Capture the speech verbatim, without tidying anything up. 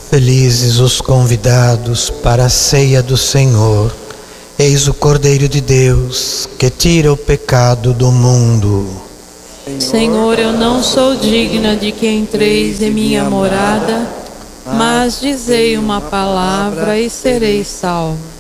Felizes os convidados para a ceia do Senhor. Eis o Cordeiro de Deus, que tira o pecado do mundo. Senhor, eu não sou digna de que entreis em minha morada, mas dizei uma palavra e serei salvo.